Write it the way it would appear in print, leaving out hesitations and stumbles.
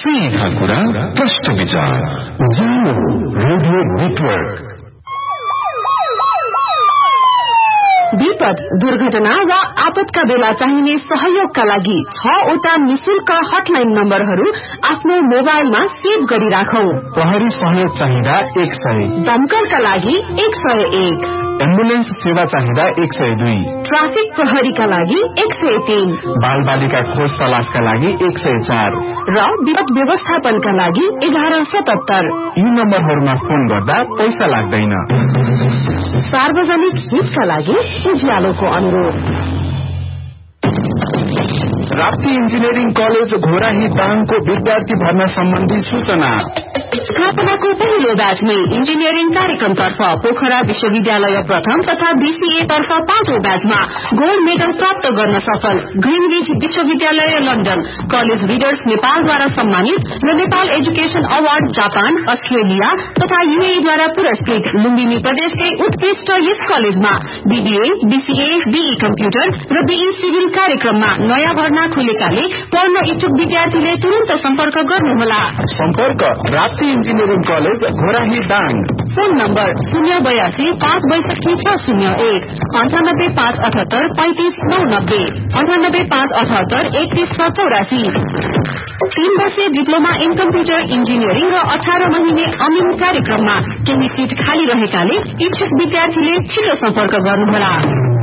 सीधा कुरा प्रश्न विचार रेडियो नेटवर्क। विपद, दुर्घटना वा आपतका बेला चाहिने सहयोगका लागि 6 वटा निशुल्क हटलाइन नम्बरहरू आफ्नो मोबाइलमा सेभ गरी राखौं। प्रहरी सहयोग चाहिँदा 100, दमकलका लागि 101, एम्बुलेन्स सेवा चाहिँदा 102, ट्राफिक प्रहरीका लागि 103, बाल बालिका खोज तलासका लागि 104 र विपद व्यवस्थापनका लागि 1177। यी नम्बरहरूमा फोन गर्दा पैसा लाग्दैन। सार्वजनिक हितका लागि उज्यालोको अनुरोध। राप्ती इन्जिनियरिङ कलेज घोराही दाङको विद्यार्थी भर्ना सम्बन्धी सूचना। स्थापनाको पहिलो ब्याचमै इन्जिनियरिङ कार्यक्रमतर्फ पोखरा विश्वविद्यालय प्रथम तथा बीसीए तर्फ 5औं ब्याचमा गोल्ड मेडल प्राप्त गर्न सफल ग्रीनविच विश्वविद्यालय लन्डन, कलेज रिडर्स नेपालद्वारा सम्मानित र Nepal education award Japan, Australia तथा यूएईद्वारा पुरस्कृत लुम्बिनी प्रदेशकै उत्कृष्ट यस कलेजमा बीबीए, बीसीए, बीई कम्प्युटर र बीई सिभिल कार्यक्रममा नयाँ भर्ना खुलेकाले पढ्न इच्छुक विद्यार्थीले तुरन्त सम्पर्क गर्नुहोला। सम्पर्क Rapti engineering college Ghorahi Dang. Phone number 082 562 601, 98 578 35 990, 98 578 31 84। 3 वर्षीय डिप्लोमा इन कम्प्युटर इन्जिनियरिङ र 18 महिने अमिन कार्यक्रममा केही सीट खाली रहेकाले इच्छुक विद्यार्थीले छिटो सम्पर्क गर्नुहोला।